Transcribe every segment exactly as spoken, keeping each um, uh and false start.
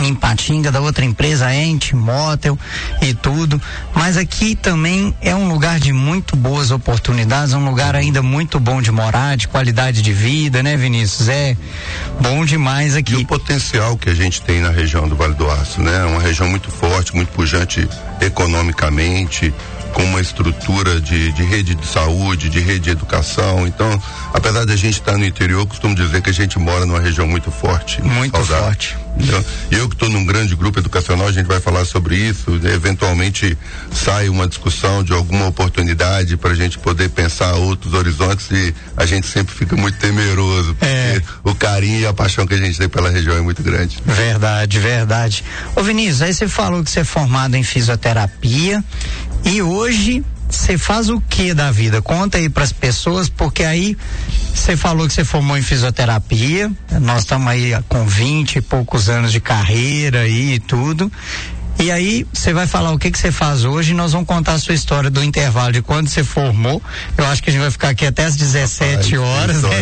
em Patinga, da outra empresa, Ente, Motel e tudo, mas aqui também é um lugar de muito boas oportunidades, um lugar ainda muito bom de morar, de qualidade de vida, né, Vinícius? É bom demais aqui. E o potencial que a gente tem na região do Vale do Aço, né? Uma região muito forte, muito pujante economicamente, com uma estrutura de, de rede de saúde, de rede de educação. Então, apesar de a gente estar no interior, eu costumo dizer que a gente mora numa região muito forte. Muito saudável. forte. Então, eu que estou num grande grupo educacional, a gente vai falar sobre isso, eventualmente sai uma discussão de alguma oportunidade para a gente poder pensar outros horizontes e a gente sempre fica muito temeroso, porque é. o carinho e a paixão que a gente tem pela região é muito grande. Verdade, verdade. Ô Vinícius, aí você falou que você é formado em fisioterapia e hoje você faz o que da vida? Conta aí pras pessoas, porque aí você falou que você formou em fisioterapia, nós estamos aí com vinte e poucos anos de carreira aí e tudo. E aí você vai falar o que que você faz hoje e nós vamos contar a sua história do intervalo de quando você formou. Eu acho que a gente vai ficar aqui até às dezessete horas, né?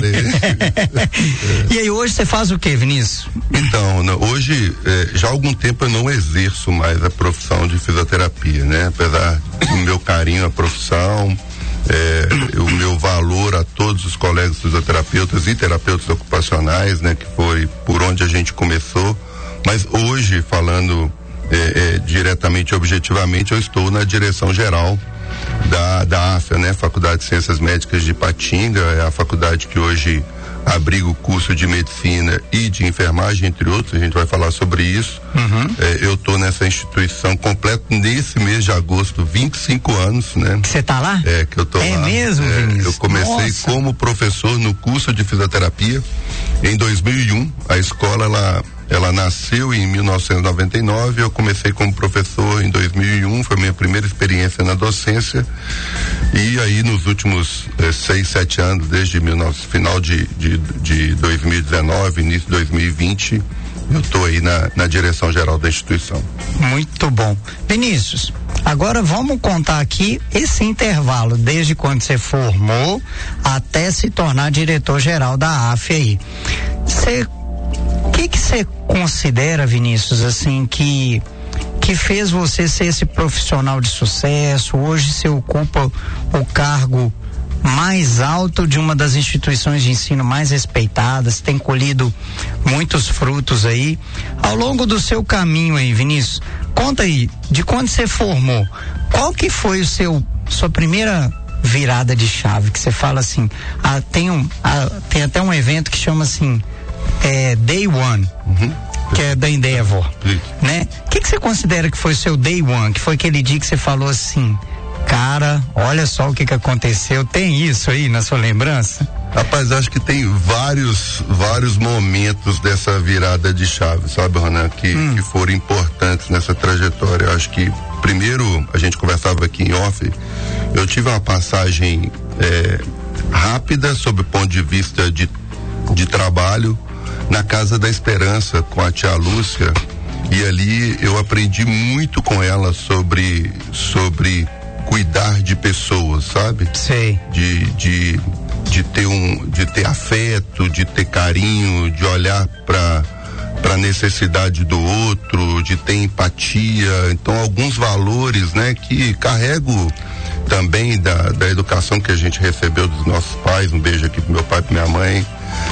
E aí hoje você faz o que, Vinícius? Então, não, hoje eh, já há algum tempo eu não exerço mais a profissão de fisioterapia, né? Apesar do meu carinho à profissão, eh, o meu valor a todos os colegas fisioterapeutas e terapeutas ocupacionais, né? Que foi por onde a gente começou, mas hoje, falando É, é, diretamente, objetivamente, eu estou na direção geral da, da A F A, né? Faculdade de Ciências Médicas de Patinga, é a faculdade que hoje abriga o curso de medicina e de enfermagem, entre outros, a gente vai falar sobre isso. Uhum. É, eu estou nessa instituição completa nesse mês de agosto, vinte e cinco anos, né? Você tá lá? É, que eu tô é lá. Mesmo, é mesmo, Vinícius? Eu comecei Nossa. como professor no curso de fisioterapia em dois mil e um. A escola, ela Ela nasceu em mil novecentos e noventa e nove, eu comecei como professor em dois mil e um, foi minha primeira experiência na docência, e aí nos últimos eh, seis, sete anos, desde mil, final de, de, de dois mil e dezenove, início de dois mil e vinte, eu estou aí na, na direção geral da instituição. Muito bom. Vinícius, agora vamos contar aqui esse intervalo, desde quando você formou até se tornar diretor-geral da A F aí. Você O que que você considera, Vinícius, assim, que que fez você ser esse profissional de sucesso? Hoje você ocupa o cargo mais alto de uma das instituições de ensino mais respeitadas, tem colhido muitos frutos aí. Ao longo do seu caminho aí, Vinícius, conta aí, de quando você formou, qual que foi o seu, sua primeira virada de chave, que você fala assim, ah, tem um, ah, tem até um evento que chama assim, É, Day One, uhum. que é da Endeavor, Sim. né? O que que você considera que foi o seu Day One? Que foi aquele dia que você falou assim, cara, olha só o que que aconteceu, tem isso aí na sua lembrança? Rapaz, acho que tem vários, vários momentos dessa virada de chave, sabe, Ronan, que, hum. que foram importantes nessa trajetória. Acho que, primeiro, a gente conversava aqui em off, eu tive uma passagem é, rápida sob o ponto de vista de, de trabalho, na Casa da Esperança com a tia Lúcia, e ali eu aprendi muito com ela sobre sobre cuidar de pessoas, sabe? Sei. De, de, de ter um de ter afeto, de ter carinho, de olhar para para a necessidade do outro, de ter empatia. Então, alguns valores, né, que carrego também da, da educação que a gente recebeu dos nossos pais. Um beijo aqui pro meu pai e pra minha mãe.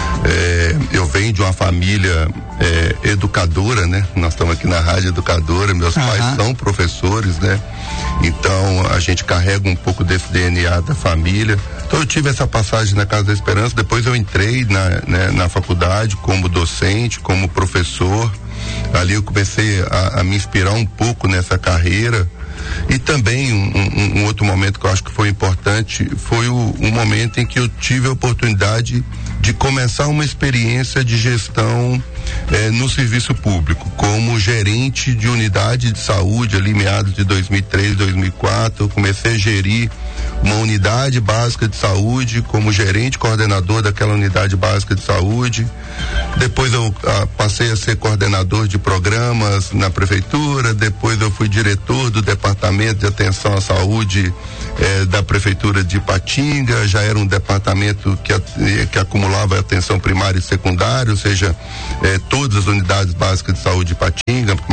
É, eu venho de uma família é, educadora, né? Nós estamos aqui na rádio educadora, meus uhum. pais são professores, né? Então a gente carrega um pouco desse D N A da família. Então eu tive essa passagem na Casa da Esperança, depois eu entrei na, né, na faculdade como docente, como professor. Ali eu comecei a, a me inspirar um pouco nessa carreira. E também um, um, um outro momento que eu acho que foi importante foi o, um momento em que eu tive a oportunidade de começar uma experiência de gestão eh, no serviço público, como gerente de unidade de saúde, ali meados de dois mil e três, dois mil e quatro, eu comecei a gerir uma unidade básica de saúde, como gerente coordenador daquela unidade básica de saúde. Depois eu ah, passei a ser coordenador de programas na prefeitura, depois eu fui diretor do departamento de atenção à saúde eh, da prefeitura de Patinga, já era um departamento que, que acumulava atenção primária e secundária, ou seja, eh, todas as unidades básicas de saúde de Patinga,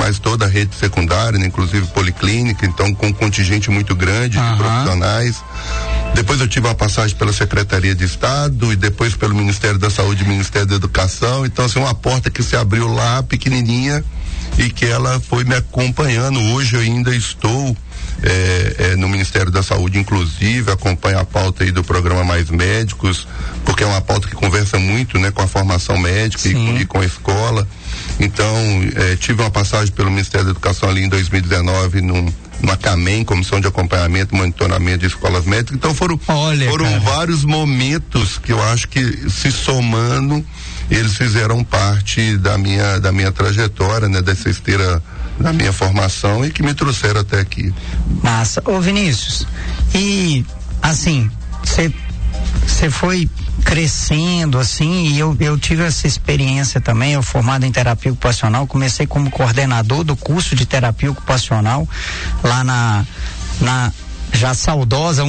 quase toda a rede secundária, né, inclusive policlínica, então com um contingente muito grande uhum. de profissionais. Depois eu tive uma passagem pela Secretaria de Estado e depois pelo Ministério da Saúde e Ministério da Educação. Então, assim, uma porta que se abriu lá, pequenininha, e que ela foi me acompanhando. Hoje eu ainda estou é, é, no Ministério da Saúde, inclusive, acompanho a pauta aí do programa Mais Médicos, porque é uma pauta que conversa muito, né, com a formação médica e com, e com a escola. Então, é, tive uma passagem pelo Ministério da Educação ali em dois mil e dezenove, num uma CAMEM, Comissão de Acompanhamento e Monitoramento de Escolas Médicas. Então foram, Olha, foram vários momentos que eu acho que, se somando, eles fizeram parte da minha, da minha trajetória, né, dessa esteira da minha formação e que me trouxeram até aqui. Massa. Ô Vinícius, e assim, você você foi crescendo assim, e eu, eu tive essa experiência também, eu formado em terapia ocupacional, comecei como coordenador do curso de terapia ocupacional lá na, na já saudosa